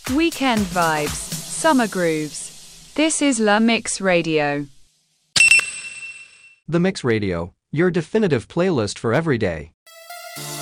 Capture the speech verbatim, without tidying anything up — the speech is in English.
Weekend vibes, summer grooves. This is La Mix Radio. The Mix Radio, your definitive playlist for every day.